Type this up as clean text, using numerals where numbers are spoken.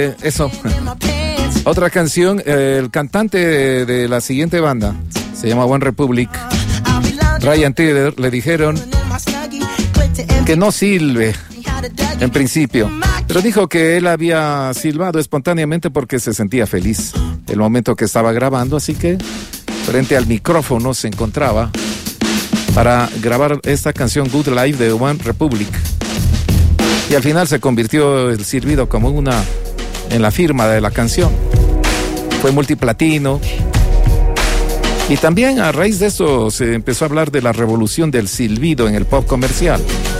Eso. Otra canción, el cantante de la siguiente banda se llama One Republic, Ryan Tedder, le dijeron que no silbe en principio, pero dijo que él había silbado espontáneamente porque se sentía feliz el momento que estaba grabando, así que frente al micrófono se encontraba para grabar esta canción Good Life de One Republic. Y al final se convirtió el silbido como en la firma de la canción. Fue multiplatino. Y también a raíz de eso se empezó a hablar de la revolución del silbido en el pop comercial.